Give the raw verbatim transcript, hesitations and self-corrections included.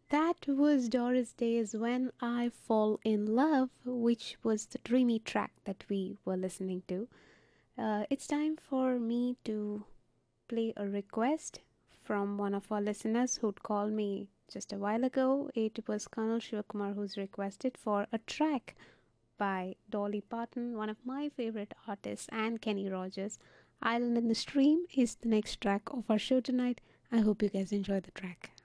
That was Doris Day's When I Fall in Love, which was the dreamy track that we were listening to. Uh, it's time for me to play a request from one of our listeners who'd called me just a while ago. It was Colonel Shivakumar who's requested for a track by Dolly Parton, one of my favorite artists, and Kenny Rogers. Island in the Stream is the next track of our show tonight. I hope you guys enjoy the track.